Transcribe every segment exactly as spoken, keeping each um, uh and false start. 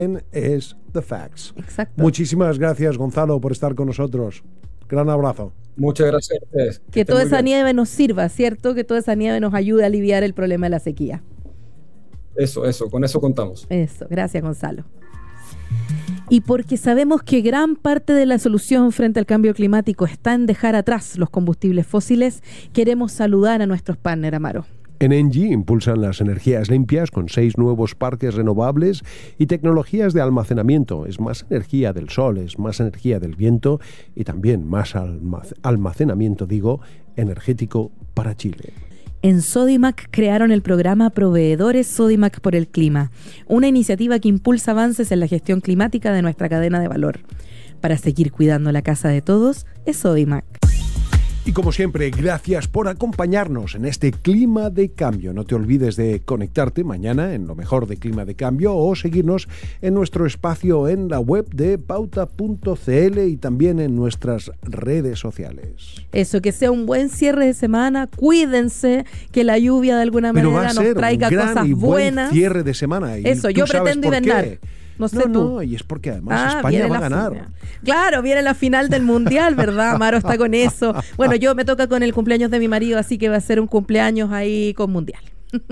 es The Facts. Exacto. Muchísimas gracias, Gonzalo, por estar con nosotros. Gran abrazo. Muchas gracias a ustedes. Que, que toda esa bien. nieve nos sirva, ¿cierto? Que toda esa nieve nos ayude a aliviar el problema de la sequía. Eso, eso, con eso contamos. Eso, gracias, Gonzalo. Y porque sabemos que gran parte de la solución frente al cambio climático está en dejar atrás los combustibles fósiles, queremos saludar a nuestros partners, Amaro. En Engie impulsan las energías limpias con seis nuevos parques renovables y tecnologías de almacenamiento. Es más energía del sol, es más energía del viento y también más almac- almacenamiento, digo, energético para Chile. En Sodimac crearon el programa Proveedores Sodimac por el Clima, una iniciativa que impulsa avances en la gestión climática de nuestra cadena de valor. Para seguir cuidando la casa de todos, es Sodimac. Y como siempre, gracias por acompañarnos en este Clima de Cambio. No te olvides de conectarte mañana en lo mejor de Clima de Cambio o seguirnos en nuestro espacio en la web de pauta punto c l y también en nuestras redes sociales. Eso, que sea un buen cierre de semana. Cuídense, que la lluvia de alguna Pero manera va a ser nos traiga un gran cosas y buen buenas. cierre de semana. Y Eso, tú yo sabes pretendo por inventar. qué. No sé no, tú. No, y es porque además Ah, España viene va a la ganar. final. Claro, viene la final del Mundial, ¿verdad? Amaro está con eso. Bueno, yo me toca con el cumpleaños de mi marido, así que va a ser un cumpleaños ahí con Mundial.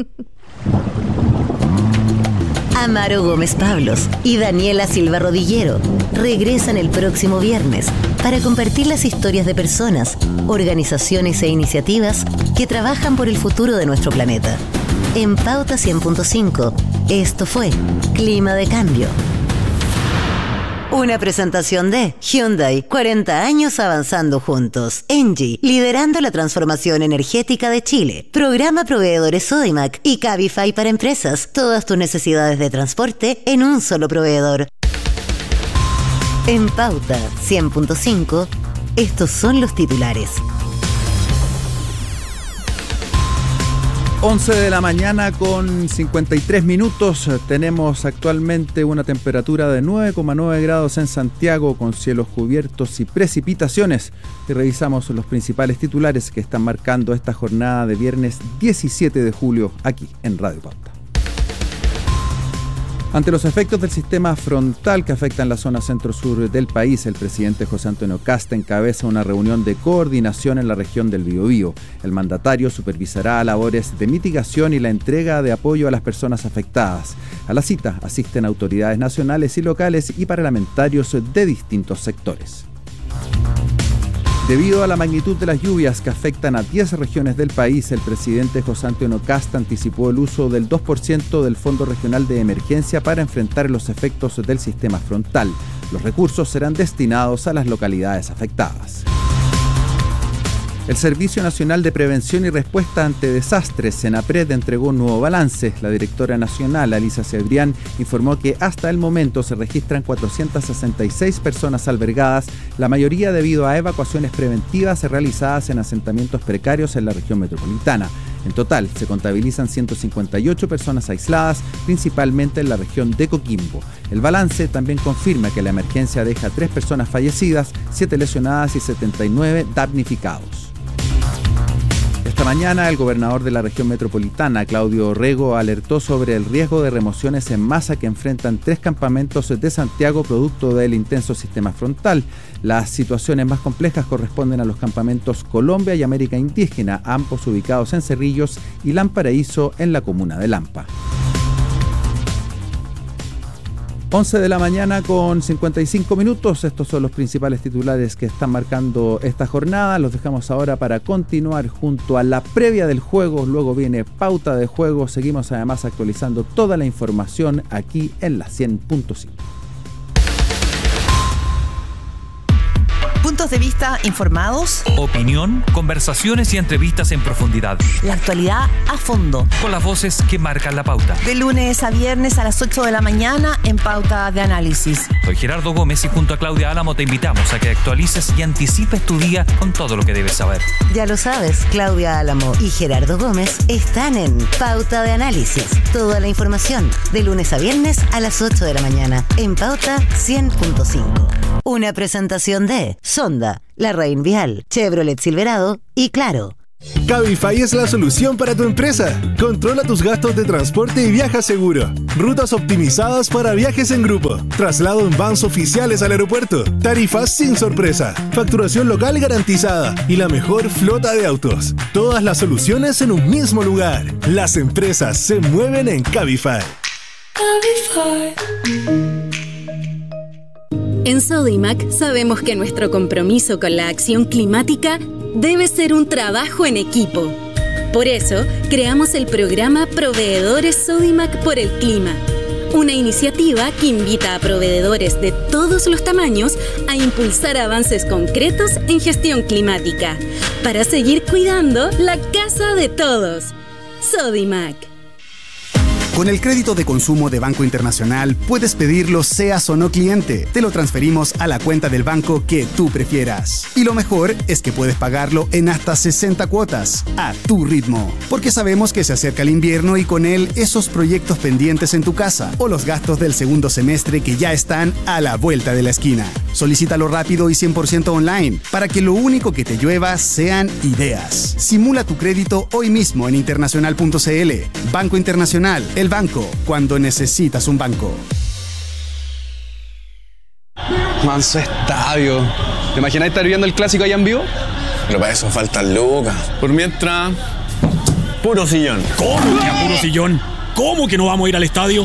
Amaro Gómez Pablos y Daniela Silva Rodillero regresan el próximo viernes para compartir las historias de personas, organizaciones e iniciativas que trabajan por el futuro de nuestro planeta. En Pauta cien punto cinco, esto fue Clima de Cambio. Una presentación de Hyundai, cuarenta años avanzando juntos. Engie, liderando la transformación energética de Chile. Programa Proveedores Sodimac y Cabify para empresas. Todas tus necesidades de transporte en un solo proveedor. En Pauta cien punto cinco, estos son los titulares. once de la mañana con cincuenta y tres minutos. Tenemos actualmente una temperatura de nueve coma nueve grados en Santiago con cielos cubiertos y precipitaciones. Y revisamos los principales titulares que están marcando esta jornada de viernes diecisiete de julio aquí en Radio Pauta. Ante los efectos del sistema frontal que afectan la zona centro-sur del país, el presidente José Antonio Kast encabeza una reunión de coordinación en la región del Biobío. El mandatario supervisará labores de mitigación y la entrega de apoyo a las personas afectadas. A la cita asisten autoridades nacionales y locales y parlamentarios de distintos sectores. Debido a la magnitud de las lluvias que afectan a diez regiones del país, el presidente José Antonio Kast anticipó el uso del dos por ciento del Fondo Regional de Emergencia para enfrentar los efectos del sistema frontal. Los recursos serán destinados a las localidades afectadas. El Servicio Nacional de Prevención y Respuesta ante Desastres, SENAPRED, entregó un nuevo balance. La directora nacional, Alicia Cebrián, informó que hasta el momento se registran cuatrocientas sesenta y seis personas albergadas, la mayoría debido a evacuaciones preventivas realizadas en asentamientos precarios en la región metropolitana. En total, se contabilizan ciento cincuenta y ocho personas aisladas, principalmente en la región de Coquimbo. El balance también confirma que la emergencia deja tres personas fallecidas, siete lesionadas y setenta y nueve damnificados. Esta mañana, el gobernador de la región metropolitana, Claudio Orrego, alertó sobre el riesgo de remociones en masa que enfrentan tres campamentos de Santiago producto del intenso sistema frontal. Las situaciones más complejas corresponden a los campamentos Colombia y América Indígena, ambos ubicados en Cerrillos, y Lamparaíso, en la comuna de Lampa. once de la mañana con cincuenta y cinco minutos. Estos son los principales titulares que están marcando esta jornada. Los dejamos ahora para continuar junto a la previa del juego. Luego viene pauta de juego. Seguimos además actualizando toda la información aquí en la cien punto cinco. Puntos de vista informados, opinión, conversaciones y entrevistas en profundidad. la actualidad a fondo. Con las voces que marcan la pauta. De lunes a viernes a las ocho de la mañana en Pauta de Análisis. Soy Gerardo Gómez y junto a Claudia Álamo te invitamos a que actualices y anticipes tu día con todo lo que debes saber. Ya lo sabes, Claudia Álamo y Gerardo Gómez están en Pauta de Análisis. Toda la información de lunes a viernes a las ocho de la mañana en Pauta cien punto cinco. Una presentación de Sonda, La Rain Vial, Chevrolet Silverado y Claro. Cabify es la solución para tu empresa. Controla tus gastos de transporte y viaja seguro. Rutas optimizadas para viajes en grupo. Traslado en vans oficiales al aeropuerto. Tarifas sin sorpresa. Facturación local garantizada. Y la mejor flota de autos. Todas las soluciones en un mismo lugar. Las empresas se mueven en Cabify. Cabify. En Sodimac sabemos que nuestro compromiso con la acción climática debe ser un trabajo en equipo. Por eso, creamos el programa Proveedores Sodimac por el Clima, una iniciativa que invita a proveedores de todos los tamaños a impulsar avances concretos en gestión climática, para seguir cuidando la casa de todos. Sodimac. Con el crédito de consumo de Banco Internacional puedes pedirlo seas o no cliente. Te lo transferimos a la cuenta del banco que tú prefieras. Y lo mejor es que puedes pagarlo en hasta sesenta cuotas, a tu ritmo. Porque sabemos que se acerca el invierno y con él esos proyectos pendientes en tu casa o los gastos del segundo semestre que ya están a la vuelta de la esquina. Solicítalo rápido y cien por ciento online para que lo único que te llueva sean ideas. Simula tu crédito hoy mismo en internacional punto c l. Banco Internacional, el banco cuando necesitas un banco. Manso estadio. ¿Te imaginas estar viendo el clásico allá en vivo? Pero para eso faltan lucas. Por mientras, puro sillón. ¿Cómo que a puro sillón? ¿Cómo que no vamos a ir al estadio?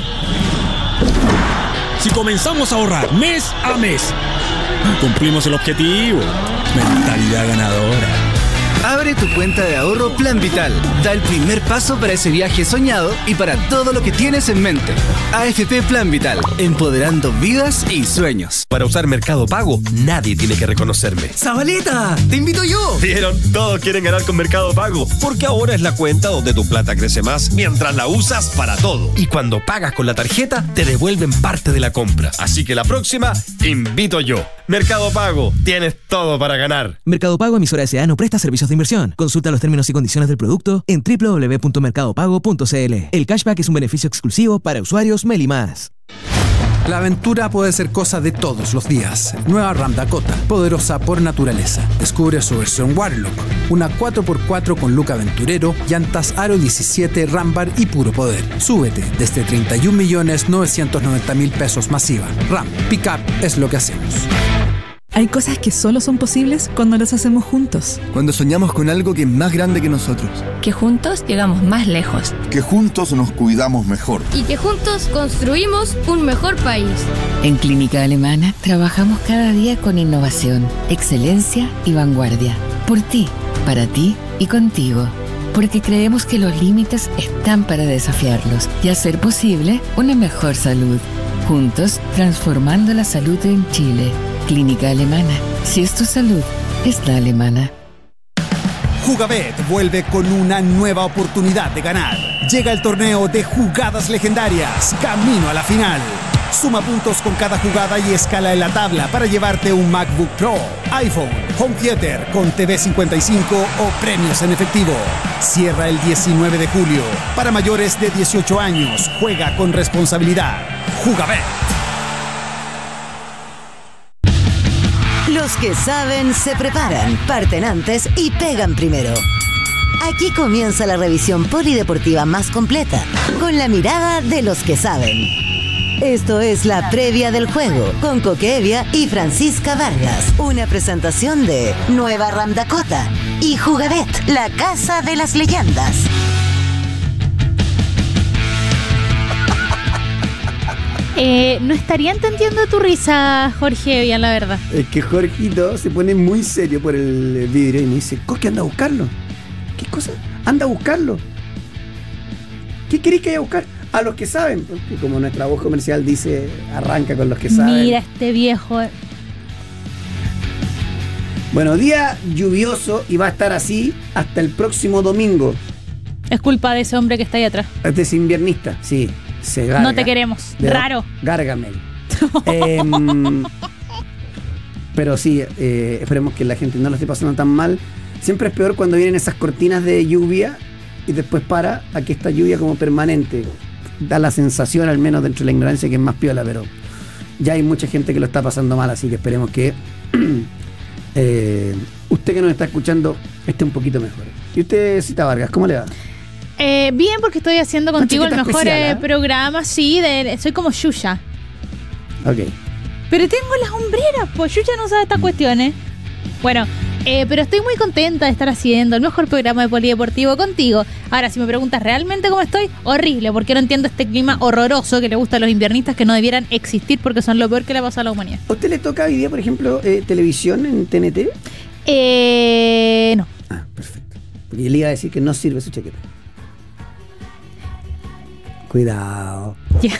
Si comenzamos a ahorrar mes a mes, cumplimos el objetivo. Mentalidad ganadora. Abre tu cuenta de ahorro Plan Vital. Da el primer paso para ese viaje soñado y para todo lo que tienes en mente. A F P Plan Vital, empoderando vidas y sueños. Para usar Mercado Pago, nadie tiene que reconocerme. ¡Zabaleta! ¡Te invito yo! ¿Vieron? Todos quieren ganar con Mercado Pago, porque ahora es la cuenta donde tu plata crece más mientras la usas para todo. Y cuando pagas con la tarjeta, te devuelven parte de la compra. Así que la próxima, invito yo. Mercado Pago, tienes todo para ganar. Mercado Pago, emisora S A, no presta servicios de inversión. Consulta los términos y condiciones del producto en doble u doble u doble u punto mercado pago punto c l. El cashback es un beneficio exclusivo para usuarios Meli Más. La aventura puede ser cosa de todos los días. Nueva Ram Dakota, poderosa por naturaleza. Descubre su versión Warlock, una cuatro por cuatro con look aventurero, llantas Aro diecisiete, Rambar y puro poder. Súbete desde treinta y un millones novecientos noventa mil pesos masiva. Ram, pick up es lo que hacemos. Hay cosas que solo son posibles cuando las hacemos juntos. Cuando soñamos con algo que es más grande que nosotros. Que juntos llegamos más lejos. Que juntos nos cuidamos mejor. Y que juntos construimos un mejor país. En Clínica Alemana trabajamos cada día con innovación, excelencia y vanguardia. Por ti, para ti y contigo. Porque creemos que los límites están para desafiarlos y hacer posible una mejor salud. Juntos, transformando la salud en Chile. Clínica Alemana. Si es tu salud, es la alemana. Jugabet vuelve con una nueva oportunidad de ganar. Llega el torneo de jugadas legendarias, camino a la final. Suma puntos con cada jugada y escala en la tabla para llevarte un MacBook Pro, iPhone, Home Theater con T V cincuenta y cinco o premios en efectivo. Cierra el diecinueve de julio. Para mayores de dieciocho años, juega con responsabilidad. Jugabet. Los que saben se preparan, parten antes y pegan primero. Aquí comienza la revisión polideportiva más completa, con la mirada de los que saben. Esto es la previa del juego, con Coque Evia y Francisca Vargas. Una presentación de Nueva Ram Dakota y Jugabet, la casa de las leyendas. Eh, no estaría entendiendo tu risa, Jorge, bien, la verdad. Es que Jorgito se pone muy serio por el vidrio y me dice, Coque, anda a buscarlo. ¿Qué cosa? Anda a buscarlo. ¿Qué querés que vaya a buscar? A los que saben. Porque como nuestra voz comercial dice, arranca con los que saben. Mira este viejo. Bueno, día lluvioso y va a estar así hasta el próximo domingo. Es culpa de ese hombre que está ahí atrás. Este es inviernista, sí. Se garga. No te queremos. De Raro. Gargamel. eh, pero sí, eh, esperemos que la gente no lo esté pasando tan mal. Siempre es peor cuando vienen esas cortinas de lluvia y después para a que esta lluvia como permanente. Da la sensación, al menos dentro de la ignorancia, que es más piola, pero ya hay mucha gente que lo está pasando mal, así que esperemos que Eh, usted que nos está escuchando esté un poquito mejor. ¿Y usted, Cita Vargas, cómo le va? Eh, bien, porque estoy haciendo contigo el mejor especial, eh, ¿eh? programa, sí, de, soy como Yuya. Ok. Pero tengo las hombreras, pues Yuya no sabe estas cuestiones. Bueno, eh, pero estoy muy contenta de estar haciendo el mejor programa de polideportivo contigo. Ahora, si me preguntas realmente cómo estoy, horrible, porque no entiendo este clima horroroso que le gusta a los inviernistas que no debieran existir porque son lo peor que le pasa a la humanidad. ¿A usted le toca hoy día, por ejemplo, eh, televisión en T N T? Eh, no. Ah, perfecto. Porque le iba a decir que no sirve su chaqueta. Cuidado. Yeah.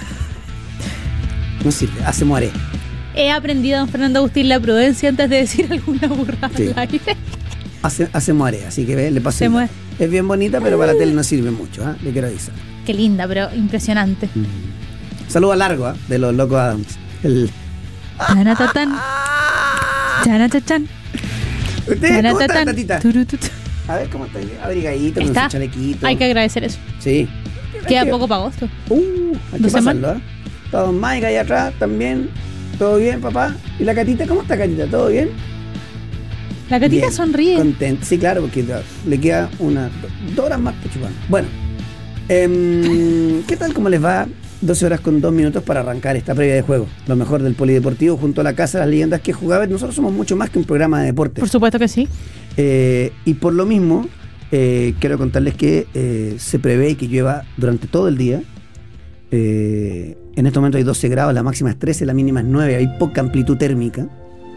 No sirve, hace muere. He aprendido, don Fernando Agustín, la prudencia antes de decir alguna burrada Sí. al aire. Hace, hace muere, así que ve, le paso. Se muere. Es bien bonita, pero para la tele no sirve mucho, ¿eh? Le quiero avisar. Qué linda, pero impresionante. Saludo largo, ¿eh? De los Locos Adams. El... Chanatatán. Chanatachan. ¿Usted cómo está, Chanatatán. tatita? Turutut. A ver cómo está, abrigadito, con ¿Está? su chalequito. Hay que agradecer eso. Sí. Queda Hay que- poco para agosto. Uh, hay que ¿Dos pasarlo, semanas? ¿eh? Está Don Mike ahí atrás también. ¿Todo bien, papá? ¿Y la Catita? ¿Cómo está, Catita? ¿Todo bien? La Catita Bien, sonríe. Contenta. Sí, claro, porque da- le queda una, dos horas más que chupar. Bueno, em, ¿qué tal? ¿Cómo les va? doce horas con dos minutos para arrancar esta previa de juego. Lo mejor del polideportivo junto a la Casa de las Leyendas que jugaba. Nosotros somos mucho más que un programa de deporte. Por supuesto que sí. Eh, y por lo mismo, eh, quiero contarles que eh, se prevé que llueva durante todo el día. Eh, en este momento hay doce grados, la máxima es trece, la mínima es nueve, hay poca amplitud térmica.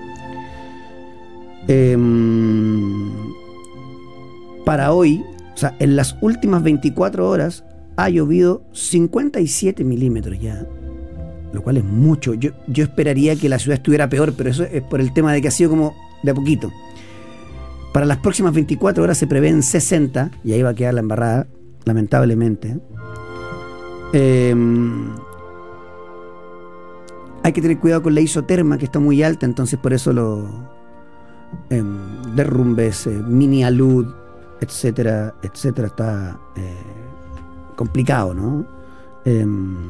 Eh, para hoy, o sea, en las últimas veinticuatro horas ha llovido cincuenta y siete milímetros ya, lo cual es mucho. Yo, yo esperaría que la ciudad estuviera peor, pero eso es por el tema de que ha sido como de a poquito. Para las próximas veinticuatro horas se prevén sesenta, y ahí va a quedar la embarrada, lamentablemente. Eh, hay que tener cuidado con la isoterma, que está muy alta, entonces por eso los eh, derrumbes, eh, mini alud, etcétera, etcétera, está eh, complicado, ¿no? Eh,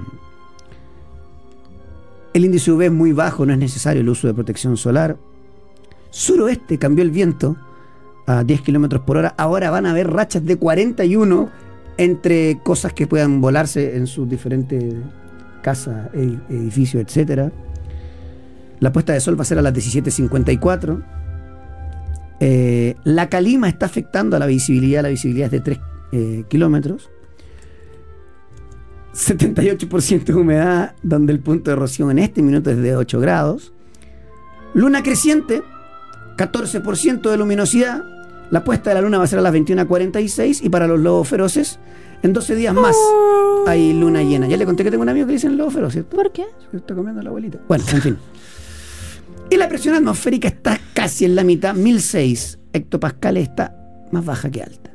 el índice U V es muy bajo, no es necesario el uso de protección solar. Suroeste cambió el viento a diez kilómetros por hora. Ahora van a haber rachas de cuarenta y uno entre cosas que puedan volarse en sus diferentes casas, edificios, etcétera. La puesta de sol va a ser a las diecisiete cincuenta y cuatro. Eh, la calima está afectando a la visibilidad. La visibilidad es de tres eh, kilómetros. setenta y ocho por ciento de humedad, donde el punto de erosión en este minuto es de ocho grados. Luna creciente, catorce por ciento de luminosidad. La puesta de la luna va a ser a las veintiuna cuarenta y seis. Y para los lobos feroces, en doce días más hay luna llena. Ya le conté que tengo un amigo que le dicen lobo feroz, ¿cierto? ¿Por qué? Se está comiendo la abuelita. Bueno, en fin. Y la presión atmosférica está casi en la mitad, mil seis hectopascales, está más baja que alta.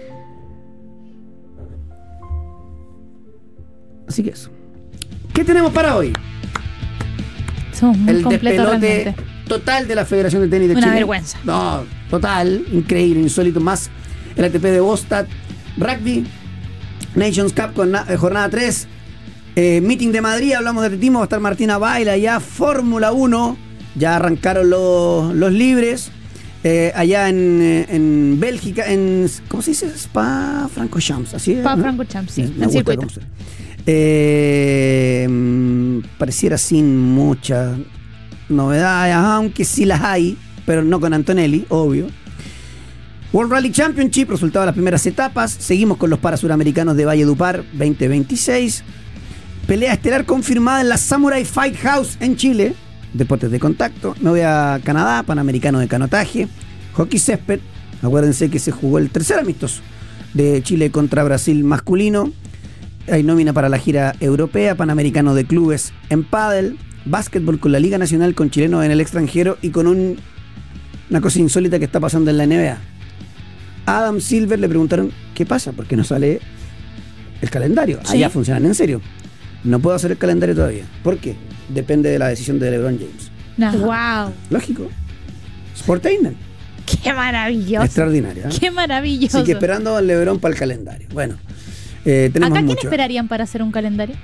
Así que eso. ¿Qué tenemos para hoy? Somos muy El completos despelote realmente. total de la Federación de Tenis de Una Chile. vergüenza. No, total, increíble, insólito. Más el A T P de Bostad, Rugby, Nations Cup con na- eh, jornada tres, eh, Meeting de Madrid, hablamos de atletismo, va a estar Martina Baila ya, Fórmula uno, ya arrancaron los, los libres, eh, allá en, eh, en Bélgica, en, ¿cómo se dice? Spa Francorchamps, así es, Spa ¿no? Francorchamps, sí, Me en gusta circuito. cómo se- Eh, mm, pareciera sin muchas novedades, aunque sí las hay, pero no con Antonelli, obvio. World Rally Championship, resultado de las primeras etapas. Seguimos con los parasuramericanos de Valledupar veinte veintiséis. Pelea estelar confirmada en la Samurai Fight House en Chile. Deportes de contacto. Me voy a Canadá, Panamericano de canotaje. Hockey césped. Acuérdense que se jugó el tercer amistoso de Chile contra Brasil masculino. Hay nómina para la gira europea, Panamericano de clubes en pádel, básquetbol con la Liga Nacional, con chilenos en el extranjero y con un, una cosa insólita que está pasando en la N B A. A Adam Silver le preguntaron qué pasa, porque no sale el calendario. Sí. Allá funcionan en serio. No puedo hacer el calendario todavía. ¿Por qué? Depende de la decisión de LeBron James. No. Wow. Lógico. Sportainment. Qué maravilloso. Extraordinario. ¿eh? Qué maravilloso. Así que esperando al LeBron para el calendario. Bueno, eh, tenemos ¿Acá quién mucho. esperarían para hacer un calendario?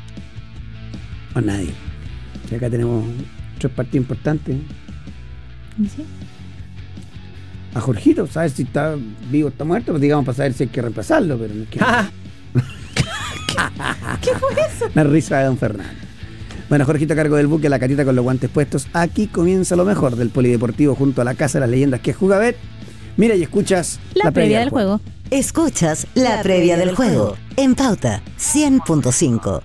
A nadie. Y acá tenemos tres partidos importantes. ¿Sí? A Jorgito, ¿sabes si está vivo o está muerto? Pues digamos para saber si hay que reemplazarlo, pero no es que... ¿Qué fue eso? La risa de don Fernando. Bueno, Jorgito a cargo del buque, la carita con los guantes puestos. Aquí comienza lo mejor del polideportivo junto a la Casa de las Leyendas que es Jugabet. Mira y escuchas la, la previa, previa del juego. juego. Escuchas la, la previa del juego en Pauta cien punto cinco.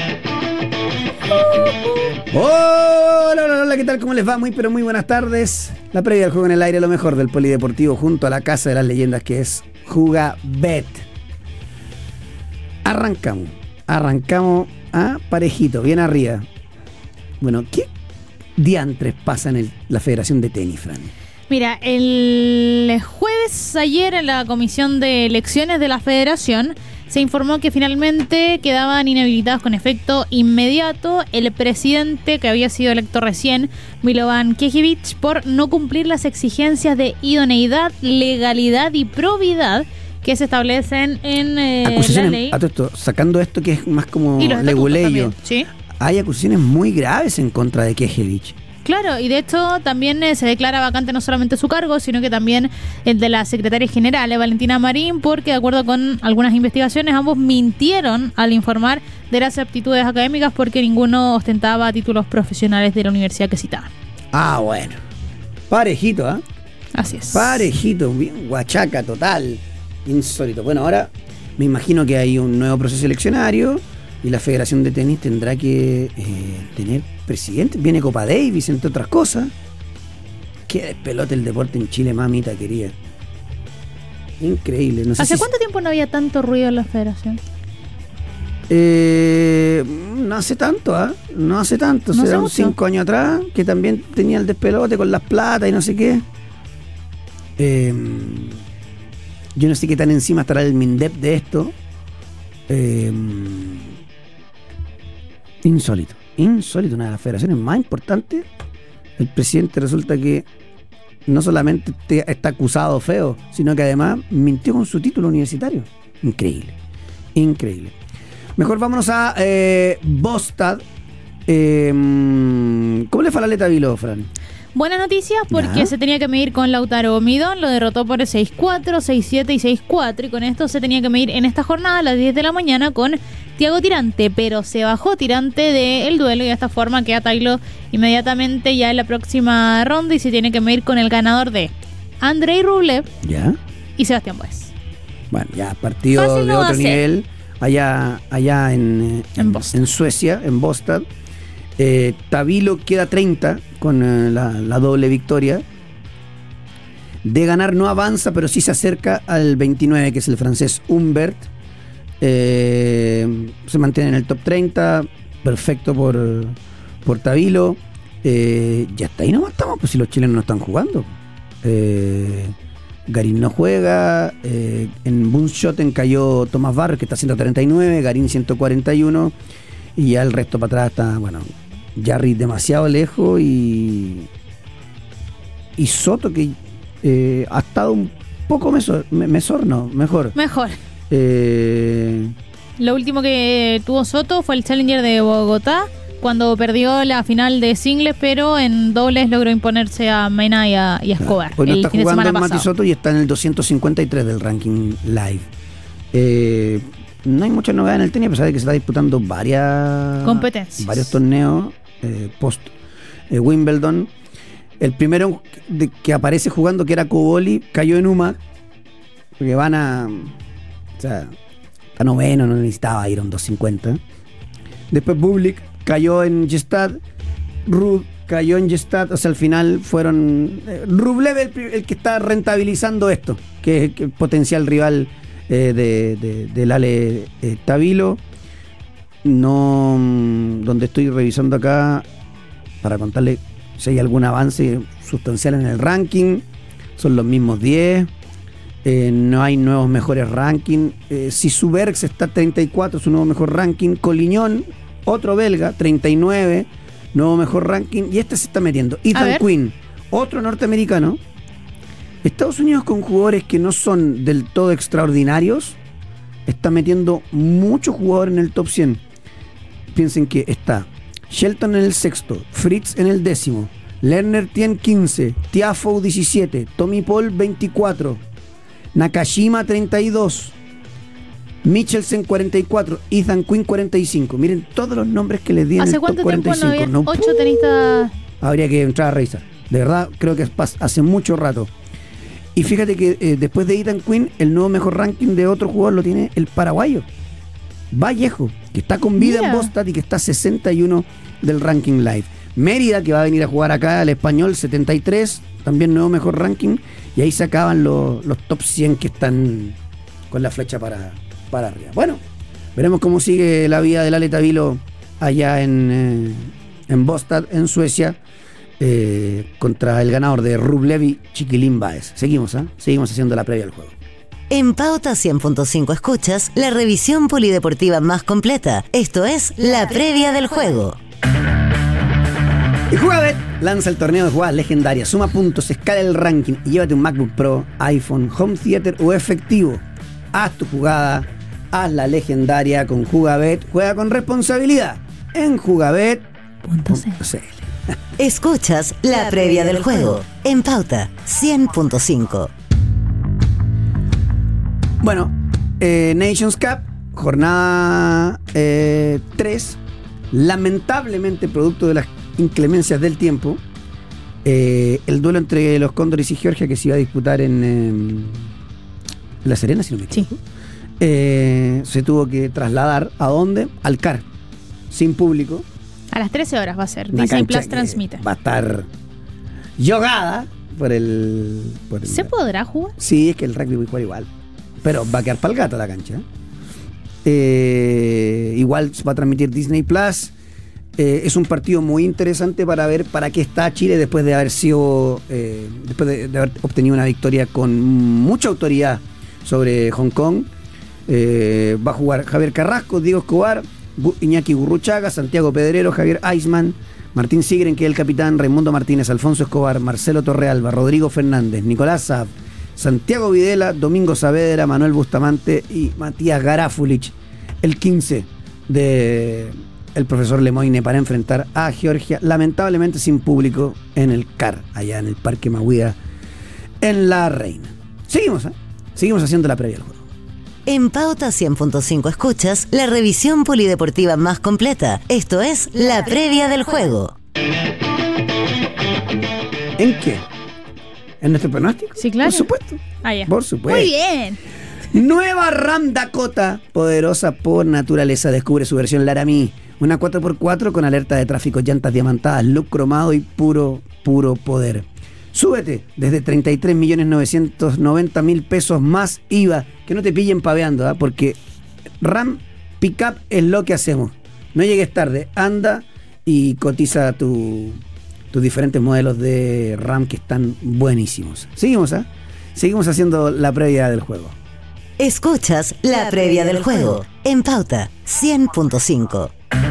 Hola, hola, hola, ¿qué tal? ¿Cómo les va? Muy, pero muy buenas tardes. La previa del juego en el aire, lo mejor del polideportivo junto a la Casa de las Leyendas que es Jugabet. Arrancamos, arrancamos a parejito, bien arriba. Bueno, ¿qué diantres pasa en el, la Federación de Tenis, Fran? Mira, el jueves ayer en la comisión de elecciones de la federación se informó que finalmente quedaban inhabilitados con efecto inmediato el presidente que había sido electo recién, Milovan Kejevic, por no cumplir las exigencias de idoneidad, legalidad y probidad que se establecen en eh, la ley. A todo esto, sacando esto que es más como leguleyo, ¿sí? Hay acusaciones muy graves en contra de Kejevic. Claro, y de hecho también eh, se declara vacante no solamente su cargo, sino que también el de la secretaria general, eh, Valentina Marín, porque de acuerdo con algunas investigaciones, ambos mintieron al informar de las aptitudes académicas porque ninguno ostentaba títulos profesionales de la universidad que citaban. Ah, bueno. Parejito, ¿ah? ¿eh? Así es. Parejito, bien guachaca total. Insólito. Bueno, ahora me imagino que hay un nuevo proceso eleccionario y la Federación de Tenis tendrá que eh, tener presidente. Viene Copa Davis, entre otras cosas. Qué despelote el deporte en Chile, mamita querida. Increíble. No sé ¿Hace si cuánto tiempo no había tanto ruido en la Federación? Eh, no hace tanto, ¿ah? ¿eh? No hace tanto. No Será hace un cinco años atrás que también tenía el despelote con las platas y no sé qué. Eh, yo no sé qué tan encima estará el MINDEP de esto. Eh, insólito. Insólito, una de las federaciones más importantes. El presidente resulta que no solamente te, está acusado feo, sino que además mintió con su título universitario. Increíble, increíble. Mejor vámonos a eh, Bostad. Eh, ¿Cómo le fue a la Aleta Vilo, Fran? Buenas noticias porque ¿Ya? se tenía que medir con Lautaro Midón, lo derrotó por seis cuatro, seis siete y seis cuatro, y con esto se tenía que medir en esta jornada a las diez de la mañana con Thiago Tirante, pero se bajó Tirante del duelo y de esta forma queda Tailo inmediatamente ya en la próxima ronda y se tiene que medir con el ganador de Andrei Rublev ¿Ya? y Sebastián Bues. Bueno, ya partido Fácil de no otro hacer. nivel allá, allá en, en, en Suecia, en Bostad. Eh, Tavilo queda treinta con eh, la, la doble victoria. De ganar no avanza, pero sí se acerca al veintinueve, que es el francés Humbert. Eh, se mantiene en el top treinta. Perfecto por, por Tavilo. Eh, ya está ahí nomás estamos, pues si los chilenos no están jugando. Eh, Garín no juega. Eh, en Bunschoten cayó Tomás Barrios, que está ciento treinta y nueve. Garín ciento cuarenta y uno. Y ya el resto para atrás está, bueno, Jarry demasiado lejos y y Soto que eh, ha estado un poco mesor, me, mesor no, mejor. Mejor. Eh, Lo último que tuvo Soto fue el Challenger de Bogotá, cuando perdió la final de singles, pero en dobles logró imponerse a Mena y a, y a Escobar. Hoy no el está fin de jugando semana el Mati pasado. Soto y está en el doscientos cincuenta y tres del ranking live. Eh, no hay mucha novedad en el tenis, a pesar de que se está disputando varias competencias, varios torneos eh, post eh, Wimbledon. El primero de, que aparece jugando, que era Coboli, cayó en U M A, porque van a, o sea, a noveno, no necesitaba ir a un doscientos cincuenta. Después Bublik cayó en Gestad, Rud cayó en Gestad, o sea, al final fueron eh, Rublev el, el que está rentabilizando esto, que es el potencial rival eh, de, de, del Ale eh, Tavilo. No, donde estoy revisando acá para contarle si hay algún avance sustancial en el ranking, son los mismos diez. Eh, no hay nuevos mejores rankings. Eh, Sisubergs está treinta y cuatro, su nuevo mejor ranking. Collignon, otro belga, treinta y nueve, nuevo mejor ranking. Y este se está metiendo. Ethan Quinn, otro norteamericano. Estados Unidos, con jugadores que no son del todo extraordinarios, está metiendo muchos jugadores en el top cien. Piensen que está Shelton en el sexto, Fritz en el décimo, Lerner tiene quince, Tiafoe diecisiete, Tommy Paul veinticuatro, Nakashima treinta y dos, Michelsen cuarenta y cuatro, Ethan Quinn cuarenta y cinco. Miren todos los nombres que les di en el ¿Hace top cuánto cuarenta y tiempo no cinco. habían No, ocho tenistas? habría que entrar a revisar. De verdad, creo que es pas- hace mucho rato. Y fíjate que eh, después de Ethan Quinn, el nuevo mejor ranking de otro jugador lo tiene el paraguayo Vallejo, que está con vida Mira. en Bostad y que está sesenta y uno del ranking live. Mérida, que va a venir a jugar acá, el español, setenta y tres, también nuevo mejor ranking. Y ahí se acaban los, los top cien que están con la flecha para, para arriba. Bueno, veremos cómo sigue la vida del Ale Tavilo allá en, eh, en Bostad, en Suecia, eh, contra el ganador de Rublev y Chiquilín Báez. Seguimos, ¿ah? Seguimos haciendo la previa al juego. En Pauta cien punto cinco escuchas la revisión polideportiva más completa. Esto es la previa del juego. Y Jugabet lanza el torneo de jugadas legendarias. Suma puntos, escala el ranking y llévate un MacBook Pro, iPhone, Home Theater o efectivo. Haz tu jugada, haz la legendaria con Jugabet. Juega con responsabilidad en jugabet punto c l. Escuchas la previa del juego en Pauta cien punto cinco. Bueno, eh, Nations Cup, jornada eh, tres. Lamentablemente, producto de las inclemencias del tiempo, eh, el duelo entre los Cóndores y Georgia, que se iba a disputar en eh, La Serena, si no me equivoco, sí. eh, se tuvo que trasladar ¿a dónde? Al C A R, sin público. A las trece horas va a ser. Una Disney cancha Plus que transmite. Va a estar yogada por el, por el... ¿Se podrá jugar? Sí, es que el rugby va a jugar igual. Pero va a quedar para el gato la cancha. Eh, igual va a transmitir Disney Plus. Eh, es un partido muy interesante para ver para qué está Chile después de haber sido, eh, después de, de haber obtenido una victoria con mucha autoridad sobre Hong Kong. Eh, va a jugar Javier Carrasco, Diego Escobar, Iñaki Gurruchaga, Santiago Pedrero, Javier Eisman, Martín Sigren, que es el capitán, Raimundo Martínez, Alfonso Escobar, Marcelo Torrealba, Rodrigo Fernández, Nicolás Saab, Santiago Videla, Domingo Saavedra, Manuel Bustamante y Matías Garafulich, el quince de el profesor Lemoine para enfrentar a Georgia, lamentablemente sin público en el C A R, allá en el Parque Mahuida, en La Reina. Seguimos, ¿eh? Seguimos haciendo la previa del juego. En Pauta cien punto cinco escuchas la revisión polideportiva más completa. Esto es la previa del juego. ¿En qué? ¿En nuestro pronóstico? Sí, claro. Por supuesto. Ah, ya. Por supuesto. Muy bien. Nueva Ram Dakota, poderosa por naturaleza. Descubre su versión Laramie. Una cuatro por cuatro con alerta de tráfico, llantas diamantadas, look cromado y puro, puro poder. Súbete desde treinta y tres millones novecientos noventa mil pesos más I V A. Que no te pillen paveando, ¿eh? Porque Ram Pickup es lo que hacemos. No llegues tarde, anda y cotiza tu, tus diferentes modelos de Ram que están buenísimos. Seguimos, ¿eh? Seguimos haciendo la previa del juego. Escuchas la previa del juego en Pauta cien punto cinco.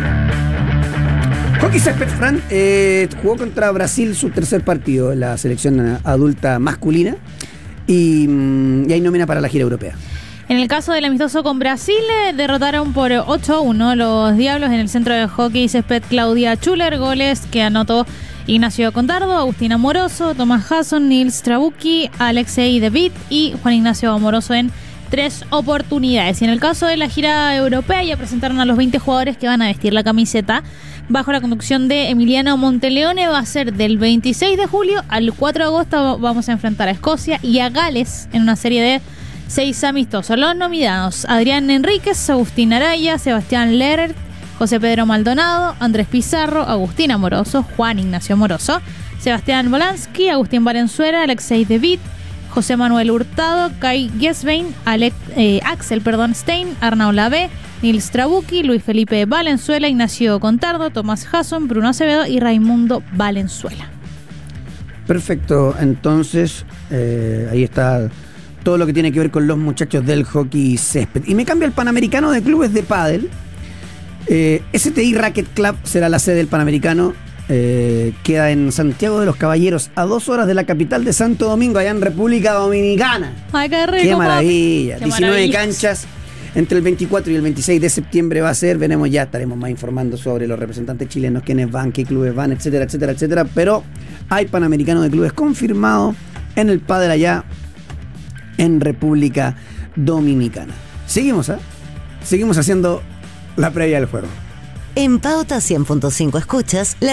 Hockey césped, Fran, eh, jugó contra Brasil su tercer partido en la selección adulta masculina y, y hay nómina para la gira europea. En el caso del amistoso con Brasil, eh, derrotaron por ocho a uno los Diablos en el centro de hockey césped Claudia Schuller, goles que anotó Ignacio Contardo, Agustín Amoroso, Tomás Hasson, Nils Trabucki, Alexei David y Juan Ignacio Amoroso en tres oportunidades. Y en el caso de la gira europea ya presentaron a los veinte jugadores que van a vestir la camiseta bajo la conducción de Emiliano Monteleone. Va a ser del veintiséis de julio al cuatro de agosto. Vamos a enfrentar a Escocia y a Gales en una serie de seis amistosos. Los nominados: Adrián Enríquez, Agustín Araya, Sebastián Lerert, José Pedro Maldonado, Andrés Pizarro, Agustín Amoroso, Juan Ignacio Amoroso, Sebastián Volansky, Agustín Valenzuela, Alexei David, José Manuel Hurtado, Kai Gesvein, Alex, eh, Axel perdón, Stein, Arnau Lavé, Nils Trabucki, Luis Felipe Valenzuela, Ignacio Contardo, Tomás Hasson, Bruno Acevedo y Raimundo Valenzuela. Perfecto, entonces eh, ahí está todo lo que tiene que ver con los muchachos del hockey césped. Y me cambio al Panamericano de Clubes de Pádel. Eh, S T I Racket Club será la sede del Panamericano. Eh, queda en Santiago de los Caballeros, a dos horas de la capital de Santo Domingo, allá en República Dominicana. Ay, qué rico, ¡Qué maravilla! Qué diecinueve maravilla. canchas Entre el veinticuatro y el veintiséis de septiembre va a ser, veremos, ya estaremos más informando sobre los representantes chilenos, quiénes van, qué clubes van, etcétera, etcétera, etcétera. Pero hay Panamericano de Clubes confirmado en el pádel allá en República Dominicana. Seguimos, ¿eh? Seguimos haciendo la previa del juego. En Pauta cien punto cinco escuchas la